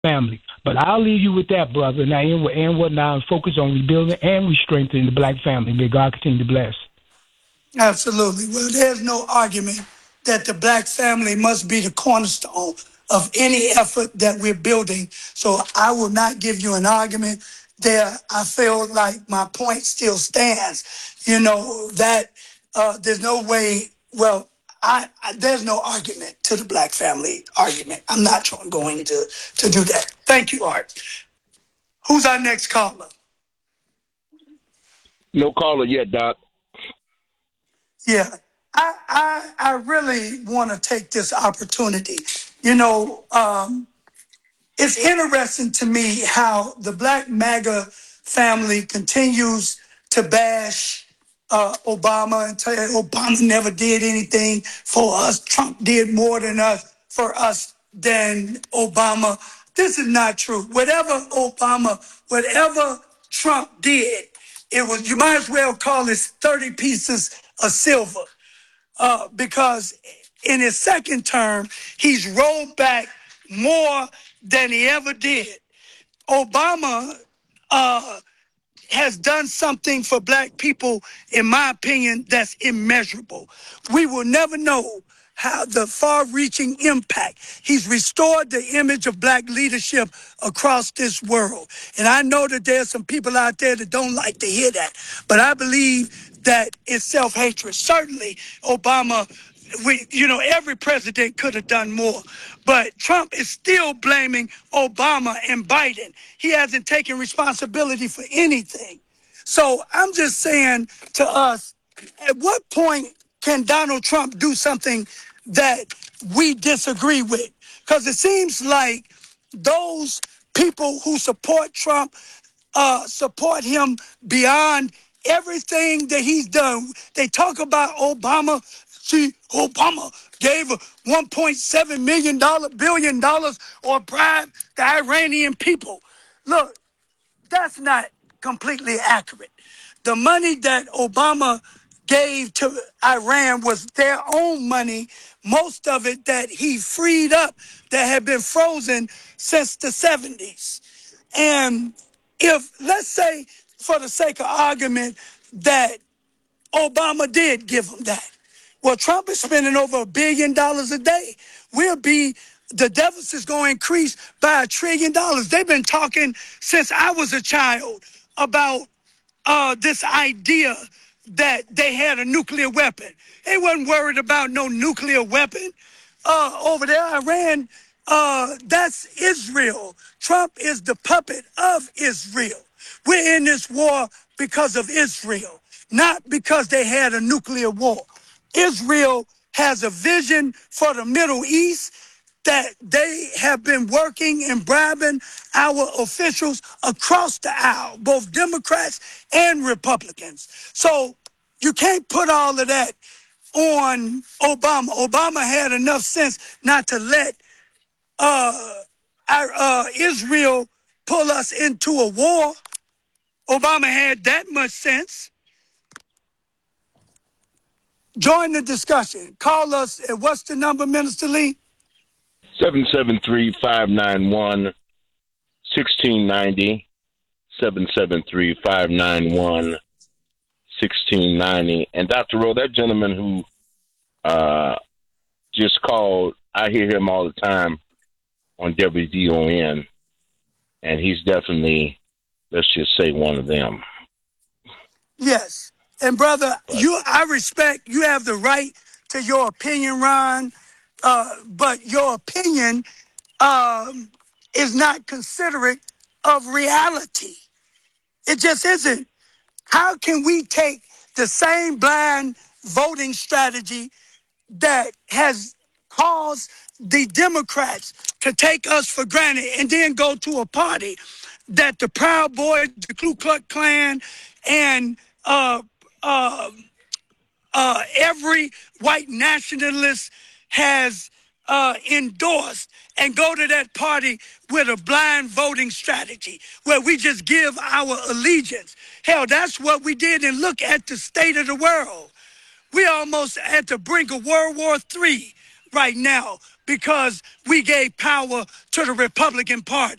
family. But I'll leave you with that, brother. Now, and what now? Focus on rebuilding and re-strengthening the black family. May God continue to bless. Absolutely. Well, there's no argument that the black family must be the cornerstone of any effort that we're building. So I will not give you an argument there. I feel like my point still stands. You know, that there's no way, well, there's no argument to the black family argument. I'm not going to do that. Thank you, Art. Who's our next caller? No caller yet, Doc. Yeah, I really want to take this opportunity. You know, it's interesting to me how the Black MAGA family continues to bash Obama and say Obama never did anything for us. Trump did more than us for us than Obama. This is not true. Whatever Trump did, it was, you might as well call it 30 pieces of silver, because in his second term, he's rolled back more than he ever did. Obama has done something for black people, in my opinion, that's immeasurable. We will never know how the far-reaching impact. He's restored the image of black leadership across this world. And I know that there's some people out there that don't like to hear that, but I believe that it's self-hatred. Certainly, Obama, every president could have done more, but Trump is still blaming Obama and Biden. He hasn't taken responsibility for anything. So I'm just saying to us, at what point can Donald Trump do something that we disagree with? Because it seems like those people who support Trump support him beyond everything that he's done. They talk about Obama. See, Obama gave $1.7 billion or bribed the Iranian people. Look, that's not completely accurate. The money that Obama gave to Iran was their own money, most of it that he freed up that had been frozen since the 70s. And if, let's say, for the sake of argument, that Obama did give them that. Well, Trump is spending over $1 billion a day. The deficit's going to increase by $1 trillion. They've been talking since I was a child about this idea that they had a nuclear weapon. They wasn't worried about no nuclear weapon over there. Iran, that's Israel. Trump is the puppet of Israel. We're in this war because of Israel, not because they had a nuclear war. Israel has a vision for the Middle East that they have been working and bribing our officials across the aisle, both Democrats and Republicans. So you can't put all of that on Obama. Obama had enough sense not to let Israel pull us into a war. Obama had that much sense. Join the discussion. Call us at, what's the number, Minister Lee? 773-591-1690. 773-591-1690. And Dr. Rowe, that gentleman who just called, I hear him all the time on WDON, and he's definitely, let's just say, one of them. Yes. And brother, I respect, you have the right to your opinion, Ron, but your opinion is not considerate of reality. It just isn't. How can we take the same blind voting strategy that has caused the Democrats to take us for granted and then go to a party that the Proud Boys, the Ku Klux Klan, and every white nationalist has endorsed, and go to that party with a blind voting strategy where we just give our allegiance? Hell, that's what we did, and look at the state of the world. We almost at the brink of World War III. right now because we gave power to the Republican Party.